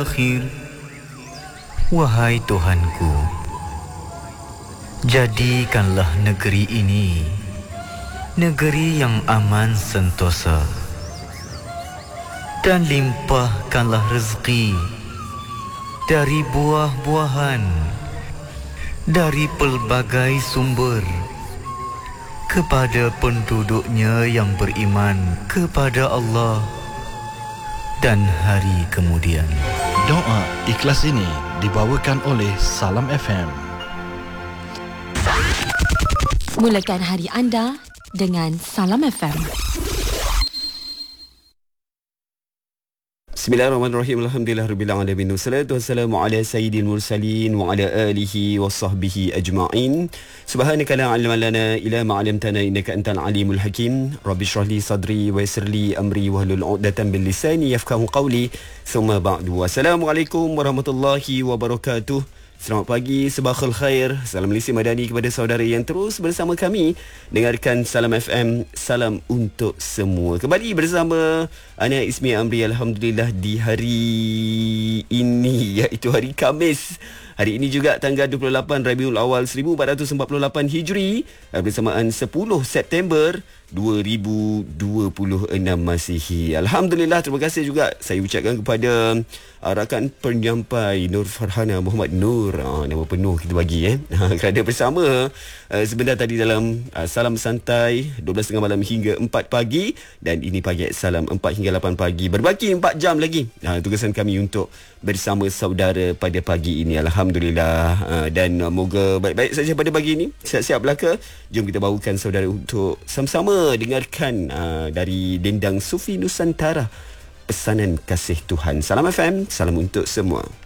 akhir. Wahai Tuhanku, jadikanlah negeri ini negeri yang aman sentosa, dan limpahkanlah rezeki dari buah-buahan, dari pelbagai sumber, kepada penduduknya yang beriman kepada Allah dan hari kemudian. Doa ikhlas ini dibawakan oleh Salam FM. Mulakan hari anda dengan Salam FM. Bismillahirrahmanirrahim. Alhamdulillahirabbil alamin. Wassalatu wassalamu ala sayyidil mursalin wa ala alihi washabbihi ajma'in. Subhanaka la ilma lana illa ma 'allamtana innaka antal alimul hakim. Rabbi shrah li sadri wa yassir li amri wahlul 'uqdatam min lisani yafqahu qawli. Tsumma ba'du. Assalamualaikum warahmatullahi wabarakatuh. Selamat pagi, sabakhul khair. Salam Malaysia Madani kepada saudara yang terus bersama kami dengarkan Salam FM. Salam untuk semua. Kembali bersama Ana Ismi Amri, alhamdulillah, di hari ini, iaitu hari Khamis. Hari ini juga tanggal 28 Rabiul Awal 1448 Hijri, bersamaan 10 September 2026 Masihi. Alhamdulillah, terima kasih juga saya ucapkan kepada rakan penyampai Nur Farhana Muhammad Nur, nama penuh kita bagi kerana bersama sebentar tadi dalam Salam Santai 12.30 malam hingga 4 pagi, dan ini pagi Salam 4 hingga 8 pagi. Berbaki 4 jam lagi tugasan kami untuk bersama saudara pada pagi ini. Alhamdulillah, dan moga baik-baik saja pada pagi ini. Siap-siap belaka. Jom kita bawakan saudara untuk sama-sama dengarkan dari Dendang Sufi Nusantara, Pesanan Kasih Tuhan. Salam FM, salam untuk semua.